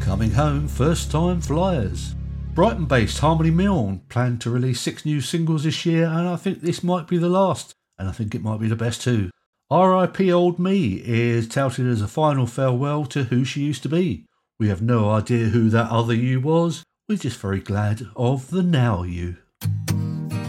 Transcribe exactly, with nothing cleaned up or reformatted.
Coming home, first time flyers. Brighton-based Harmony Milne plan to release six new singles this year, and I think this might be the last, and I think it might be the best too. R I P Old Me is touted as a final farewell to who she used to be. We have no idea who that other you was, we're just very glad of the now you.